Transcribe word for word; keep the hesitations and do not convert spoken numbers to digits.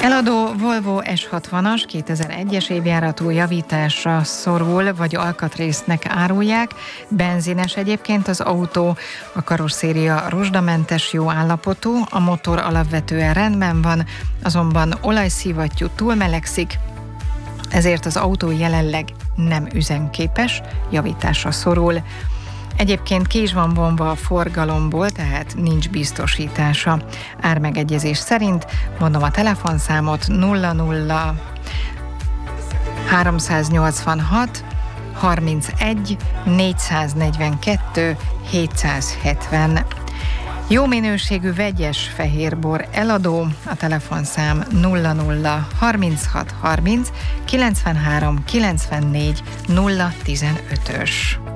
Eladó Volvo es hatvanas kétezer-egyes évjáratú javításra szorul, vagy alkatrésznek árulják. Benzines egyébként az autó, a karosszéria rozsdamentes, jó állapotú, a motor alapvetően rendben van, azonban olajszívattyú túlmelegszik, ezért az autó jelenleg nem üzemképes, javításra szorul. Egyébként ki is van vonva a forgalomból, tehát nincs biztosítása. Ármegegyezés szerint, mondom a telefonszámot, nulla nulla háromszáznyolcvanhat harmincegy négyszáznegyvenkettő hétszázhetven. Jó minőségű vegyes fehérbor eladó, a telefonszám nulla nulla harminchat harminc kilencvenhárom kilencvennégy nulla tizenötös.